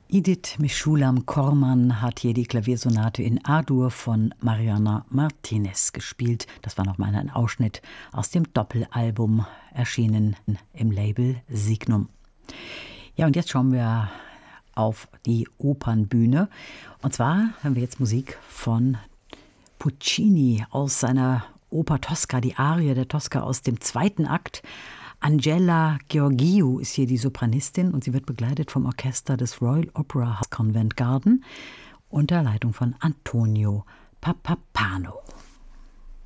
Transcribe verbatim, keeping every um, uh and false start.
Edith Meshulam Korman hat hier die Klaviersonate in A-Dur von Mariana Martinez gespielt. Das war nochmal ein Ausschnitt aus dem Doppelalbum, erschienen im Label Signum. Ja, und jetzt schauen wir auf die Opernbühne. Und zwar hören wir jetzt Musik von Puccini aus seiner Oper Tosca, die Arie der Tosca aus dem zweiten Akt. Angela Gheorghiu ist hier die Sopranistin und sie wird begleitet vom Orchester des Royal Opera House Covent Garden unter Leitung von Antonio Papapano.